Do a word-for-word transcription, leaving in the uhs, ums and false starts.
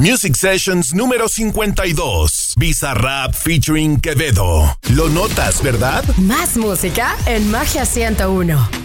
Music Sessions número cincuenta y dos. Bizarrap featuring Quevedo. Lo notas, ¿verdad? Más música en Magia ciento uno.